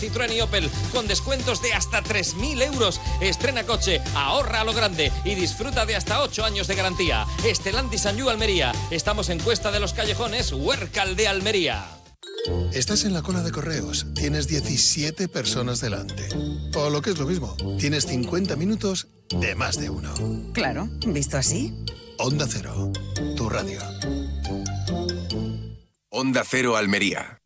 Citroën y Opel con descuentos de hasta 3.000 euros. Estrena coche, ahorra a lo grande y disfruta de hasta 8 años de garantía. Stellantis Sanyu Almería. Estamos en Cuesta de los Callejones, Huércal de Almería. Estás en la cola de correos, tienes 17 personas delante. O lo que es lo mismo, tienes 50 minutos de más de uno. Claro, visto así. Onda Cero, tu radio. Onda Cero Almería.